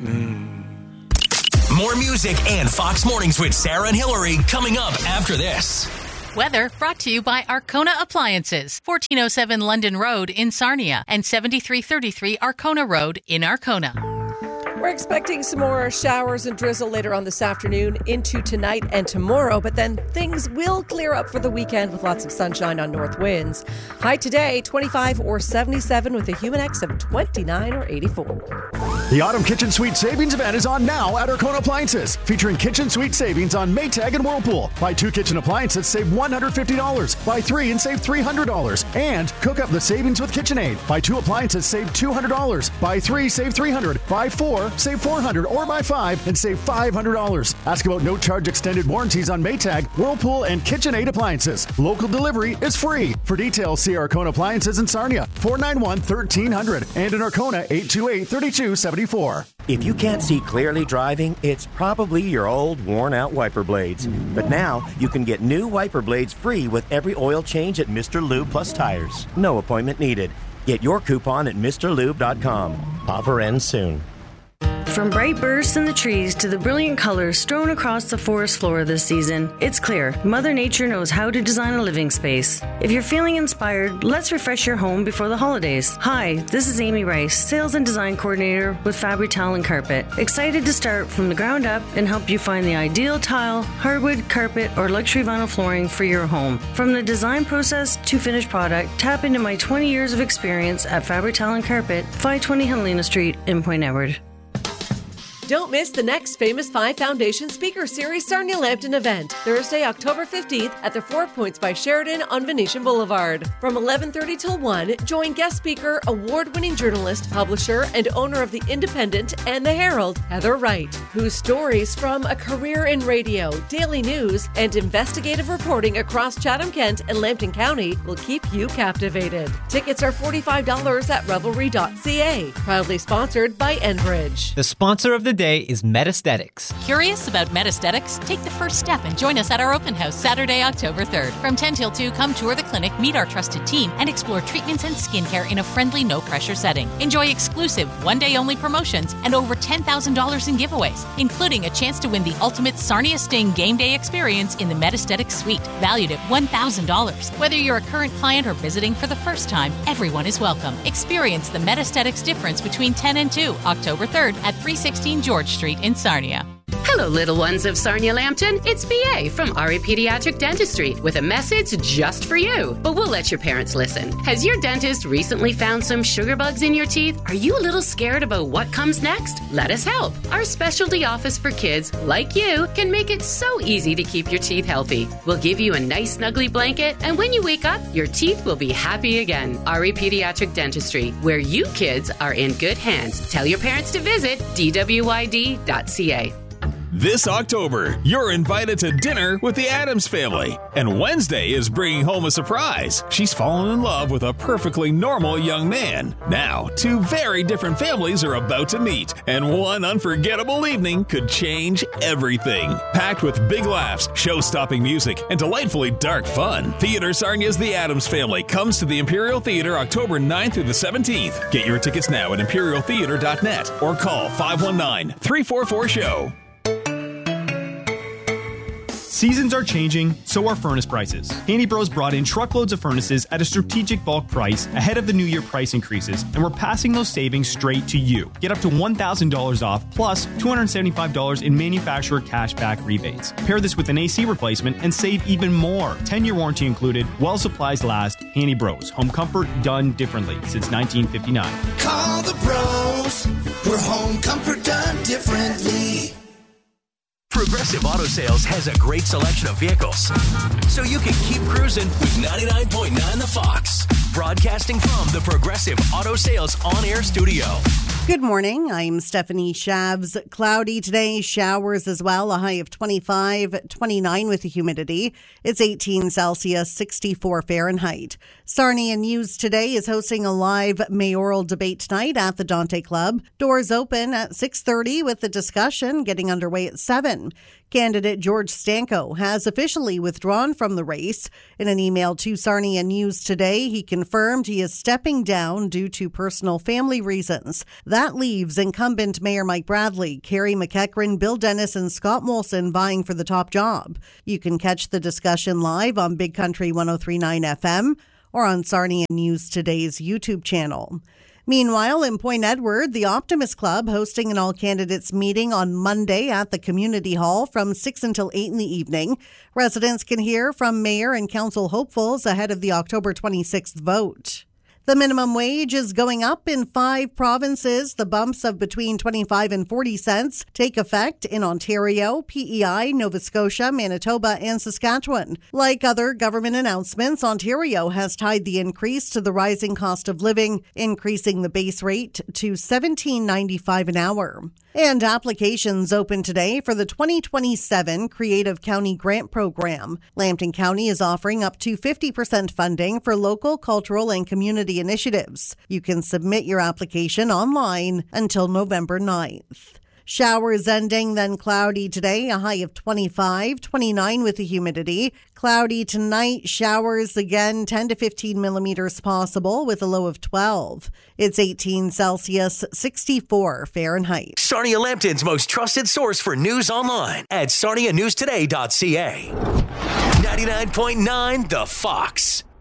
More music and Fox Mornings with Sarah and Hillary coming up after this. Weather brought to you by Arcona Appliances, 1407 London Road in Sarnia and 7333 Arcona Road in Arcona. We're expecting some more showers and drizzle later on this afternoon into tonight and tomorrow, but then things will clear up for the weekend with lots of sunshine on north winds. High today, 25 or 77 with a Humidex of 29 or 84. The Autumn Kitchen Suite Savings Event is on now at Arcona Appliances, featuring kitchen suite savings on Maytag and Whirlpool. Buy 2 kitchen appliances, save $150. Buy 3 and save $300. And cook up the savings with KitchenAid. Buy 2 appliances, save $200. Buy 3, save $300. Buy 4, save $400, or buy 5 and save $500. Ask about no-charge extended warranties on Maytag, Whirlpool, and KitchenAid appliances. Local delivery is free. For details, see Arcona Appliances in Sarnia, 491-1300, and in Arcona, 828-3274. If you can't see clearly driving, it's probably your old, worn-out wiper blades. But now, you can get new wiper blades free with every oil change at Mr. Lube Plus Tires. No appointment needed. Get your coupon at MrLube.com. Offer ends soon. From bright bursts in the trees to the brilliant colors strewn across the forest floor this season, it's clear Mother Nature knows how to design a living space. If you're feeling inspired, let's refresh your home before the holidays. Hi, this is Amy Rice, Sales and Design Coordinator with Fabri-Tile and Carpet. Excited to start from the ground up and help you find the ideal tile, hardwood, carpet, or luxury vinyl flooring for your home. From the design process to finished product, tap into my 20 years of experience at Fabri-Tile and Carpet, 520 Helena Street in Point Edward. Don't miss the next Famous 5 Foundation Speaker Series Sarnia Lambton event, Thursday, October 15th at the 4 Points by Sheridan on Venetian Boulevard. From 11:30 till 1, join guest speaker, award-winning journalist, publisher, and owner of The Independent and The Herald, Heather Wright, whose stories from a career in radio, daily news, and investigative reporting across Chatham-Kent and Lambton County will keep you captivated. Tickets are $45 at revelry.ca. Proudly sponsored by Enbridge. The sponsor of the day is Metaesthetics. Curious about Metaesthetics? Take the first step and join us at our open house Saturday, October 3rd. From 10 till 2, come tour the clinic, meet our trusted team, and explore treatments and skincare in a friendly, no-pressure setting. Enjoy exclusive, one-day-only promotions and over $10,000 in giveaways, including a chance to win the ultimate Sarnia Sting game day experience in the Metaesthetics Suite, valued at $1,000. Whether you're a current client or visiting for the first time, everyone is welcome. Experience the Metaesthetics difference between 10 and 2, October 3rd at 316 George Street in Sarnia. Hello, little ones of Sarnia Lambton. It's BA from RE Pediatric Dentistry with a message just for you. But we'll let your parents listen. Has your dentist recently found some sugar bugs in your teeth? Are you a little scared about what comes next? Let us help. Our specialty office for kids like you can make it so easy to keep your teeth healthy. We'll give you a nice snuggly blanket, and when you wake up, your teeth will be happy again. RE Pediatric Dentistry, where you kids are in good hands. Tell your parents to visit dwyd.ca. This October, you're invited to dinner with the Addams family. And Wednesday is bringing home a surprise. She's fallen in love with a perfectly normal young man. Now, 2 very different families are about to meet. And one unforgettable evening could change everything. Packed with big laughs, show-stopping music, and delightfully dark fun. Theater Sarnia's The Addams Family comes to the Imperial Theater October 9th through the 17th. Get your tickets now at imperialtheater.net or call 519-344-SHOW. Seasons are changing, so are furnace prices. Handy Bros brought in truckloads of furnaces at a strategic bulk price ahead of the new year price increases, and we're passing those savings straight to you. Get up to $1,000 off, plus $275 in manufacturer cashback rebates. Pair this with an AC replacement and save even more. 10-year warranty included, while supplies last. Handy Bros, home comfort done differently since 1959. Call the bros, we're home comfort done differently. Progressive Auto Sales has a great selection of vehicles, so you can keep cruising with 99.9 The Fox. Broadcasting from the Progressive Auto Sales on-air studio. Good morning. I'm Stephanie Shavs. Cloudy today, showers as well. A high of 25, 29 with the humidity. It's 18 Celsius, 64 Fahrenheit. Sarnia News Today is hosting a live mayoral debate tonight at the Dante Club. Doors open at 6:30 with the discussion getting underway at 7. Candidate George Stanko has officially withdrawn from the race. In an email to Sarnia News today, he confirmed he is stepping down due to personal family reasons. That leaves incumbent Mayor Mike Bradley, Carrie McEachran, Bill Dennis, and Scott Molson vying for the top job. You can catch the discussion live on Big Country 103.9 FM or on Sarnia News Today's YouTube channel. Meanwhile, in Point Edward, the Optimist Club hosting an all-candidates meeting on Monday at the Community Hall from 6 until 8 in the evening. Residents can hear from mayor and council hopefuls ahead of the October 26th vote. The minimum wage is going up in 5 provinces. The bumps of between 25 and 40 cents take effect in Ontario, PEI, Nova Scotia, Manitoba, and Saskatchewan. Like other government announcements, Ontario has tied the increase to the rising cost of living, increasing the base rate to $17.95 an hour. And applications open today for the 2027 Creative County Grant Program. Lambton County is offering up to 50% funding for local, cultural, and community initiatives. You can submit your application online until November 9th. Showers ending, then cloudy today, a high of 25, 29 with the humidity. Cloudy tonight, showers again, 10 to 15 millimeters possible with a low of 12. It's 18 Celsius, 64 Fahrenheit. Sarnia Lambton's most trusted source for news online at sarnianewstoday.ca. 99.9 The Fox.